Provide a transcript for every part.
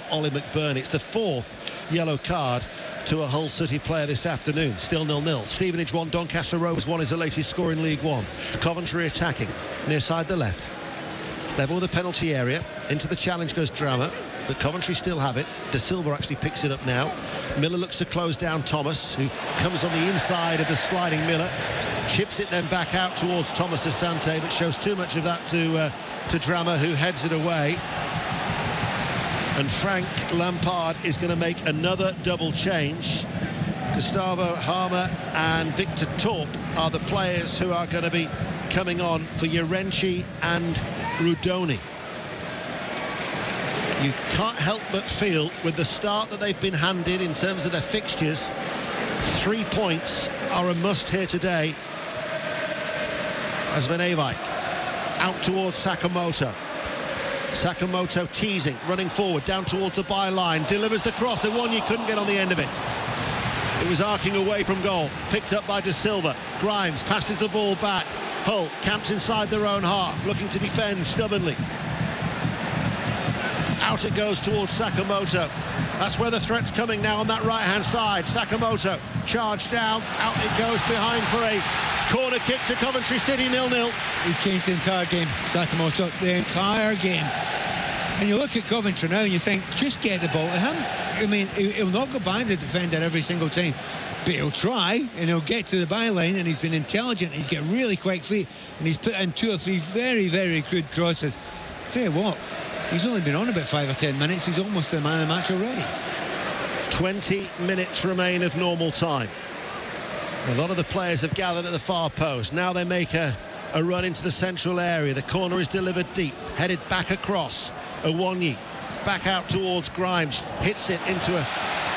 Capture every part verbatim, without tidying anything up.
Ollie McBurnie. It's the fourth yellow card to a Hull City player this afternoon. Still nil nil. Stevenage one, Doncaster Rovers one is the latest score in League One. Coventry attacking near side the left. Level with the penalty area. Into the challenge goes Drama, but Coventry still have it. De Silva actually picks it up now. Miller looks to close down Thomas, who comes on the inside of the sliding Miller. Chips it then back out towards Thomas Asante, but shows too much of that to, uh, to Drama, who heads it away. And Frank Lampard is going to make another double change. Gustavo Harmer and Victor Torp are the players who are going to be coming on for Yerenchi and Rudoni. You can't help but feel, with the start that they've been handed in terms of their fixtures, three points are a must here today. As Van Ewijk out towards Sakamoto. Sakamoto teasing, running forward, down towards the byline, delivers the cross, the one you couldn't get on the end of it. It was arcing away from goal, picked up by De Silva. Grimes passes the ball back. Hull camps inside their own half, looking to defend stubbornly. Out it goes towards Sakamoto. That's where the threat's coming now on that right-hand side. Sakamoto charged down, out it goes behind for a corner kick to Coventry City, nil nil. He's changed the entire game, Sakamoto, the entire game. And you look at Coventry now and you think, just get the ball to him. I mean, he'll not go by the defender every single time, but he'll try and he'll get to the byline, and he's been intelligent. He's got really quick feet, and he's put in two or three very, very good crosses. Tell you what, he's only been on about five or ten minutes. He's almost the man of the match already. twenty minutes remain of normal time. A lot of the players have gathered at the far post. Now they make a, a run into the central area. The corner is delivered deep, headed back across. Awonyi back out towards Grimes, hits it into a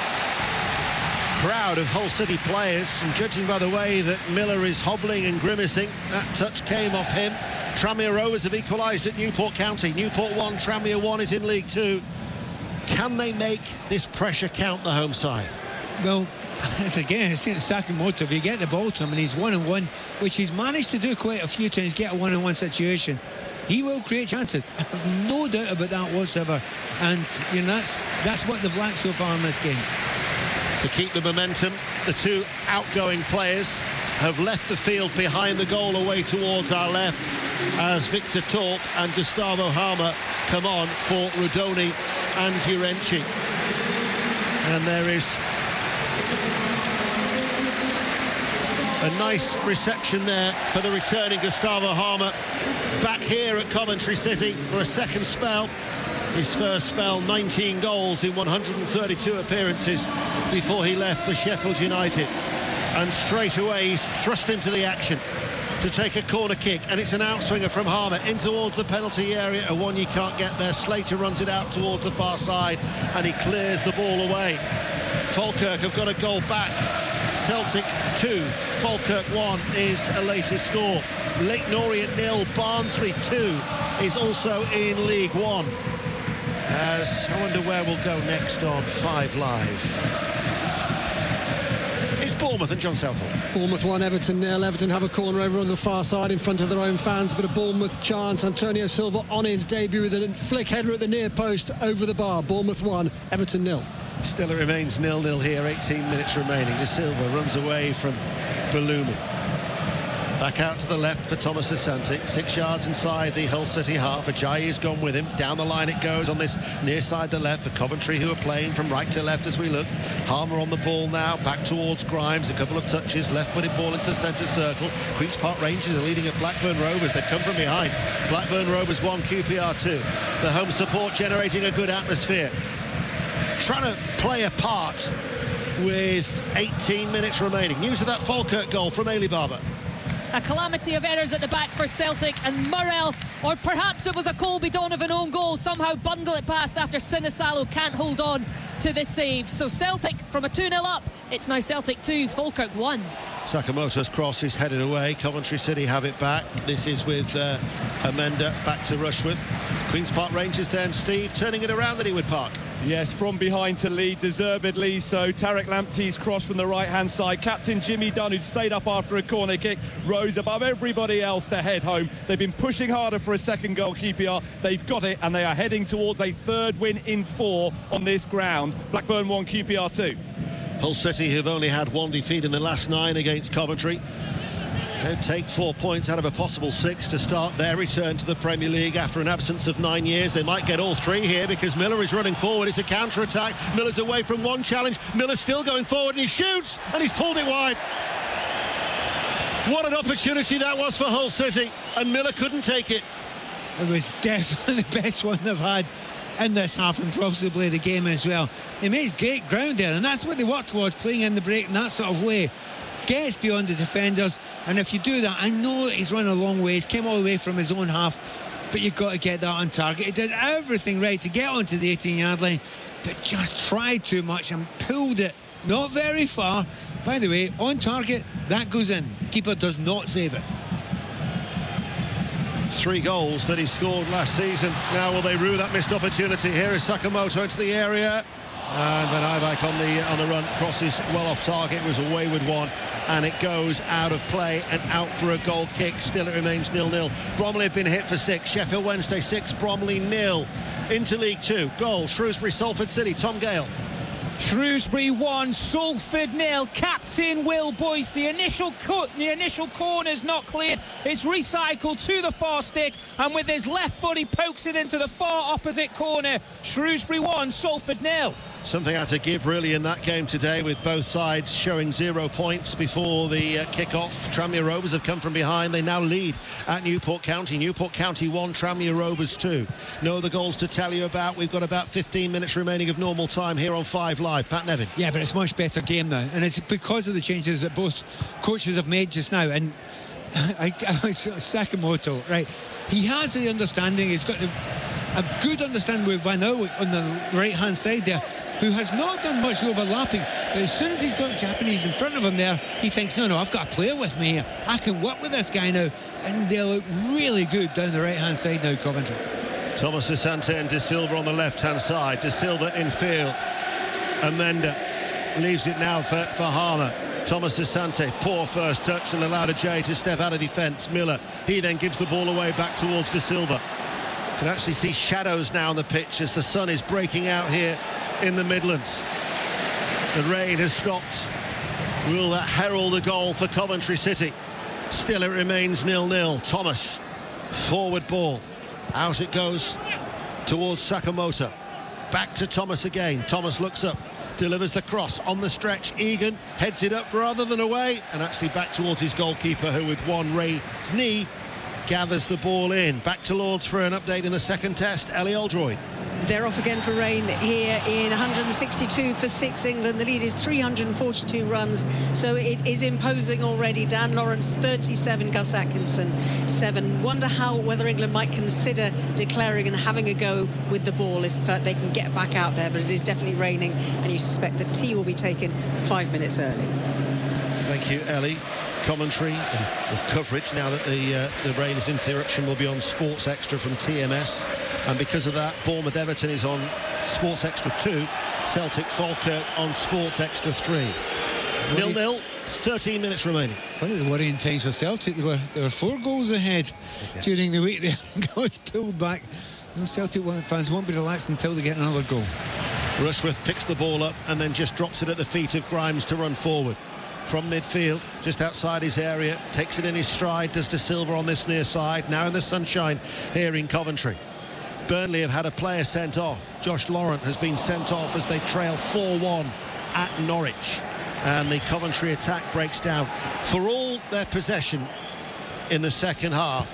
crowd of Hull City players, and judging by the way that Miller is hobbling and grimacing, that touch came off him. Tranmere Rovers have equalised at Newport County. Newport one, Tranmere one is in League Two. Can they make this pressure count, the home side? Well, again, I think Sakamoto, if you get the ball to him and he's one on one, which he's managed to do quite a few times, get a one on one situation, he will create chances. I have no doubt about that whatsoever. And you know, that's that's what they've lacked so far in this game. To keep the momentum, the two outgoing players have left the field behind the goal away towards our left, as Victor Torp and Gustavo Harmer come on for Rudoni and Yerenchi. And there is a nice reception there for the returning Gustavo Harmer, back here at Coventry City for a second spell. His first spell, nineteen goals in one hundred thirty-two appearances before he left for Sheffield United. And straight away he's thrust into the action to take a corner kick, and it's an outswinger from Harmer in towards the penalty area. A one you can't get there. Slater runs it out towards the far side, and he clears the ball away. Falkirk have got a goal back. Celtic two, Falkirk one is a latest score. Leyton Orient nil, Barnsley two is also in League One. As I wonder where we'll go next on Five Live. It's Bournemouth and John Southall. Bournemouth one, Everton nil. Everton have a corner over on the far side in front of their own fans, but a Bournemouth chance. Antonio Silva on his debut with a flick header at the near post over the bar. Bournemouth one, Everton nil. Still it remains nil nil here, eighteen minutes remaining. De Silva runs away from Balumi. Back out to the left for Thomas Asante, six yards inside the Hull City half. Ajayi's gone with him. Down the line it goes on this near side the left for Coventry, who are playing from right to left as we look. Harmer on the ball now, back towards Grimes. A couple of touches, left-footed ball into the centre circle. Queen's Park Rangers are leading at Blackburn Rovers. They've come from behind. Blackburn Rovers one, Q P R two. The home support generating a good atmosphere. Trying to play a part with eighteen minutes remaining. News of that Falkirk goal from Ailey Barber. A calamity of errors at the back for Celtic, and Murrell, or perhaps it was a Colby Donovan own goal, somehow bundle it past after Sinisalo can't hold on to this save. So Celtic from a two nil up, it's now Celtic two, Falkirk one. Sakamoto's cross is headed away. Coventry City have it back. This is with uh, Amenda back to Rushworth. Queen's Park Rangers then, Steve, turning it around at Ewood Park. Yes, from behind to lead, deservedly so. Tariq Lamptey's cross from the right-hand side. Captain Jimmy Dunn, who'd stayed up after a corner kick, rose above everybody else to head home. They've been pushing harder for a second goal, Q P R. They've got it, and they are heading towards a third win in four on this ground. Blackburn one, Q P R two. Hull City, who've only had one defeat in the last nine against Coventry, they'll take four points out of a possible six to start their return to the Premier League after an absence of nine years. They might get all three here because Miller is running forward. It's a counter-attack. Miller's away from one challenge. Miller's still going forward, and he shoots, and he's pulled it wide. What an opportunity that was for Hull City, and Miller couldn't take it. It was definitely the best one they've had in this half, and possibly the game as well. They made great ground there, and that's what they worked towards, playing in the break in that sort of way. Gets beyond the defenders, and if you do that, I know he's run a long way, he's came all the way from his own half, but you've got to get that on target. He did everything right to get onto the eighteen yard line, but just tried too much and pulled it not very far. By the way, on target, that goes in. Keeper does not save it. Three goals that he scored last season. Now will they rue that missed opportunity? Here is Sakamoto into the area, and Van Ivak on the on the run, crosses well off target. It was a wayward one, and it goes out of play and out for a goal kick. Still it remains nil nil. Bromley have been hit for six. Sheffield Wednesday six, Bromley nil. Into League Two. Goal, Shrewsbury, Salford City. Tom Gale. Shrewsbury one, Salford nil. Captain Will Boyce. The initial cut, the initial corner's not cleared. It's recycled to the far stick, and with his left foot he pokes it into the far opposite corner. Shrewsbury one, Salford nil. Something had to give really in that game today, with both sides showing zero points before the uh, kick-off. Tranmere Rovers have come from behind. They now lead at Newport County. Newport County one, Tranmere Rovers two. No other goals to tell you about. We've got about fifteen minutes remaining of normal time here on Five Live. Pat Nevin. Yeah, but it's a much better game now, and it's because of the changes that both coaches have made just now. And I, I, Sakamoto, right, he has the understanding, he's got a, a good understanding with Van Owik on the right hand side there, who has not done much overlapping, but as soon as he's got Japanese in front of him there, he thinks, no no I've got a player with me here, I can work with this guy now, and they look really good down the right hand side now, Coventry. Thomas Asante and De Silva on the left hand side. De Silva in field. Amenda leaves it now for, for Harmer. Thomas Asante, poor first touch and allowed Ajay to step out of defence. Miller, he then gives the ball away back towards De Silva. You can actually see shadows now on the pitch as the sun is breaking out here in the Midlands. The rain has stopped. Will that herald a goal for Coventry City? Still it remains nil nil. Thomas, forward ball. Out it goes towards Sakamoto. Back to Thomas again. Thomas looks up, delivers the cross on the stretch. Egan heads it up rather than away, and actually back towards his goalkeeper, who with one raised knee gathers the ball in. Back to Lords for an update in the second test. Ellie Oldroyd. They're off again for rain here in one hundred sixty-two for six England. The lead is three hundred forty-two runs, so it is imposing already. Dan Lawrence thirty-seven, Gus Atkinson seven. Wonder how whether England might consider declaring and having a go with the ball if uh, they can get back out there, but it is definitely raining, and you suspect the tea will be taken five minutes early. Thank you, Ellie. Commentary and coverage now that the uh, the rain is interruption will be on Sports Extra from T M S, and because of that, Bournemouth Everton is on Sports Extra two, Celtic Falkirk on Sports Extra three. nil nil, thirteen minutes remaining. Slightly the worrying times for Celtic. They were they were four goals ahead okay. during the week there. Got pulled back. No Celtic fans won't be relaxed until they get another goal. Rushworth picks the ball up and then just drops it at the feet of Grimes to run forward. From midfield, just outside his area, takes it in his stride, does De Silva on this near side, now in the sunshine here in Coventry. Burnley have had a player sent off. Josh Laurent has been sent off as they trail four one at Norwich. And the Coventry attack breaks down. For all their possession in the second half,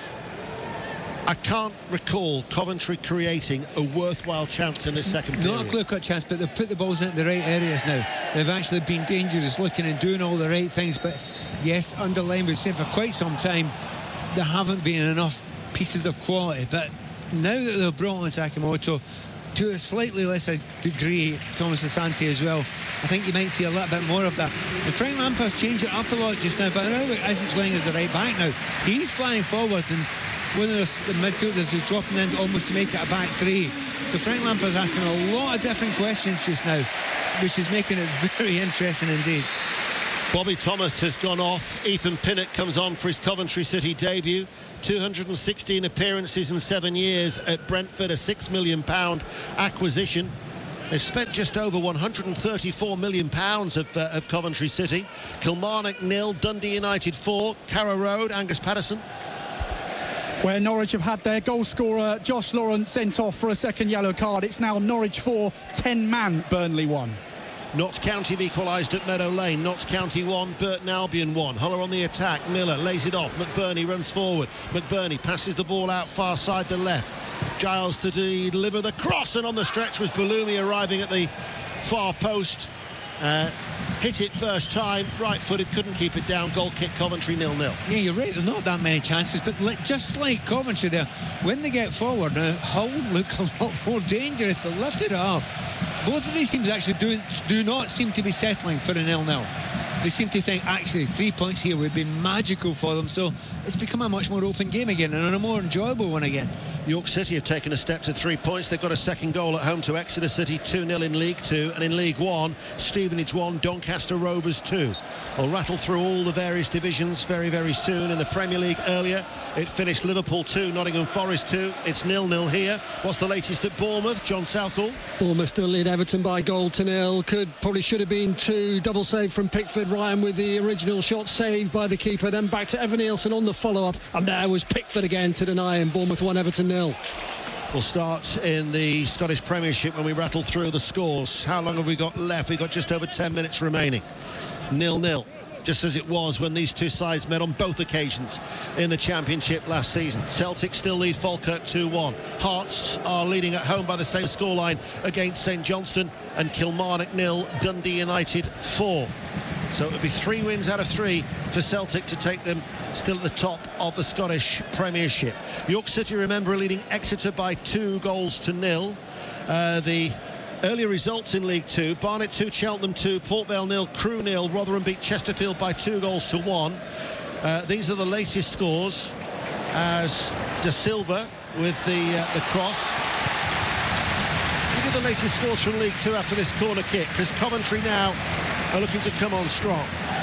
I can't recall Coventry creating a worthwhile chance in this second period. Not a clear-cut chance, but they've put the balls into the right areas now. They've actually been dangerous, looking and doing all the right things. But yes, underline, we've seen for quite some time, there haven't been enough pieces of quality. But now that they've brought on Sakamoto, to a slightly lesser degree, Thomas Asante as well, I think you might see a little bit more of that. And Frank Lampard's changed it up a lot just now, but now isn't playing as a right back now. He's flying forward, and one of the midfielders is dropping in almost to make it a back three. So Frank Lampard's asking a lot of different questions just now, which is making it very interesting indeed. Bobby Thomas has gone off. Ethan Pinnock comes on for his Coventry City debut. two hundred sixteen appearances in seven years at Brentford, a six million pound acquisition. They've spent just over one hundred thirty-four million pounds of, uh, of Coventry City. Kilmarnock nil, Dundee United four. Carrow Road, Angus Patterson. Where Norwich have had their goal scorer Josh Lawrence sent off for a second yellow card. It's now Norwich four, ten man, Burnley one. Notts County have equalised at Meadow Lane. Notts County one, Burton Albion one. Huller on the attack. Miller lays it off. McBurney runs forward. McBurney passes the ball out far side to left. Giles to deliver the cross, and on the stretch was Balumi arriving at the far post. Uh, hit it first time, right-footed, couldn't keep it down. Goal kick, Coventry nil nil. Yeah, you're right, there's not that many chances, but like, just like Coventry there, when they get forward now, Hull look a lot more dangerous. They lifted it up. Both of these teams actually do, do not seem to be settling for a nil nil. They seem to think actually three points here would be magical for them, so it's become a much more open game again and a more enjoyable one again. York City have taken a step to three points. They've got a second goal at home to Exeter City, two nil in League Two, and in League One, Stevenage one, Doncaster Rovers two. We'll rattle through all the various divisions very, very soon. In the Premier League earlier, it finished Liverpool two, Nottingham Forest two. It's nil nil here. What's the latest at Bournemouth? John Southall. Bournemouth still lead Everton by goal to nil. Could probably should have been two. Double save from Pickford. Ryan with the original shot saved by the keeper. Then back to Evan Nielsen on the follow-up, and there was Pickford again to deny him. Bournemouth one, Everton nil. We'll start in the Scottish Premiership when we rattle through the scores. How long have we got left? We've got just over ten minutes remaining. nil nil, just as it was when these two sides met on both occasions in the Championship last season. Celtic still lead Falkirk two one. Hearts are leading at home by the same scoreline against St Johnstone, and Kilmarnock nil, Dundee United four. So it would be three wins out of three for Celtic to take them still at the top of the Scottish Premiership. York City, remember, are leading Exeter by two goals to nil. Uh, the earlier results in League Two: Barnet two, Cheltenham two, Port Vale nil, Crewe nil. Rotherham beat Chesterfield by two goals to one. Uh, these are the latest scores, as De Silva with the uh, the cross. Look at the latest scores from League Two after this corner kick, because Coventry now are looking to come on strong.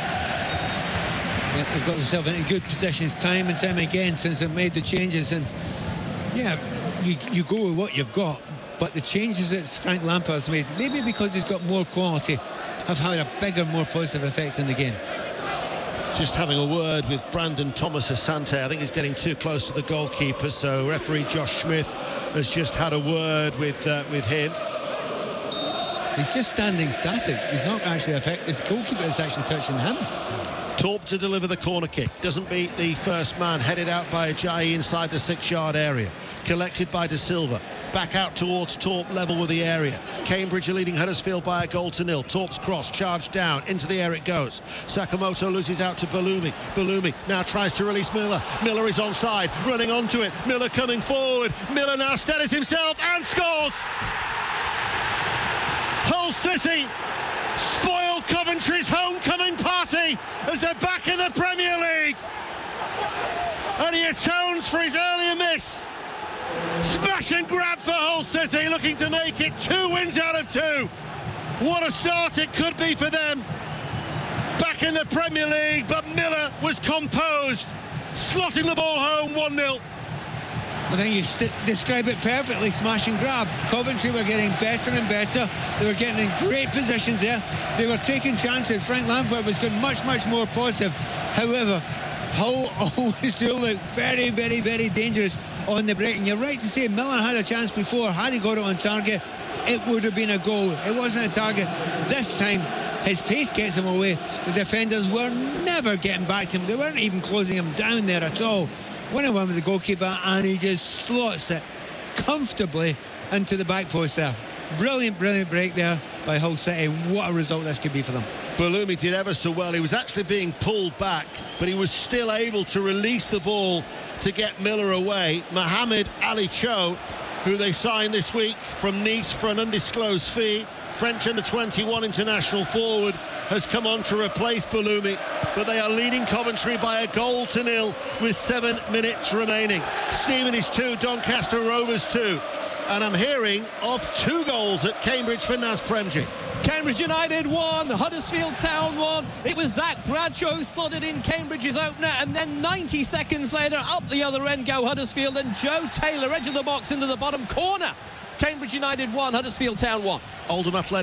Yeah, they've got themselves into good positions time and time again since they've made the changes, and yeah, you, you go with what you've got, but the changes that Frank Lampard's made, maybe because he's got more quality, have had a bigger, more positive effect in the game. Just having a word with Brandon Thomas Asante. I think he's getting too close to the goalkeeper, so referee Josh Smith has just had a word with uh, with him. He's just standing static. He's not actually affected. His goalkeeper is actually touching him. Torp to deliver the corner kick. Doesn't beat the first man. Headed out by Ajayi inside the six-yard area. Collected by De Silva. Back out towards Torp, level with the area. Cambridge are leading Huddersfield by a goal to nil. Torp's cross, charged down. Into the air it goes. Sakamoto loses out to Balumi. Balumi now tries to release Miller. Miller is onside, running onto it. Miller coming forward. Miller now steadies himself and scores! Hull City spoil Coventry's homecoming party as they're back in the Premier League, and he atones for his earlier miss. Smash and grab for Hull City, looking to make it two wins out of two. What a start it could be for them back in the Premier League, but Miller was composed, slotting the ball home. One nil. I think you sit, describe it perfectly, smash and grab. Coventry were getting better and better. They were getting in great positions there. They were taking chances. Frank Lampard was going much, much more positive. However, Hull always do look very, very, very dangerous on the break. And you're right to say Miller had a chance before. Had he got it on target, it would have been a goal. It wasn't a target. This time, his pace gets him away. The defenders were never getting back to him. They weren't even closing him down there at all. One-on-one with the goalkeeper, and he just slots it comfortably into the back post there. Brilliant, brilliant break there by Hull City. What a result this could be for them. Balumi did ever so well. He was actually being pulled back, but he was still able to release the ball to get Miller away. Mohamed Ali Cho, who they signed this week from Nice for an undisclosed fee, French under twenty-one international forward, has come on to replace Balumi, but they are leading Coventry by a goal to nil with seven minutes remaining. Stevenage two, Doncaster Rovers two. and I'm hearing of two goals at Cambridge for Naz Premji. Cambridge United won, Huddersfield Town won. It was Zach Bradshaw slotted in Cambridge's opener, and then ninety seconds later, up the other end go Huddersfield, and Joe Taylor, edge of the box into the bottom corner. Cambridge United won, Huddersfield Town won. Oldham Athletic